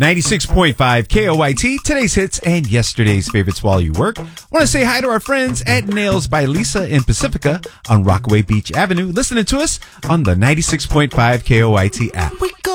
96.5 KOYT, today's hits and yesterday's favorites while you work. Want to say hi to our friends at Nails by Lisa in Pacifica on Rockaway Beach Avenue, listening to us on the 96.5 KOYT app.